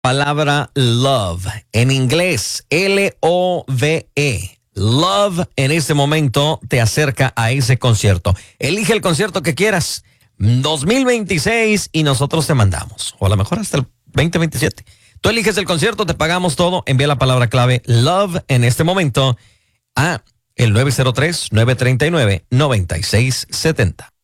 palabra love. En inglés, L-O-V-E. Love en este momento te acerca a ese concierto. Elige el concierto que quieras. 2026 y nosotros te mandamos. O a lo mejor hasta el 2027. Tú eliges el concierto, te pagamos todo. Envía la palabra clave love en este momento a el 903-939-9670.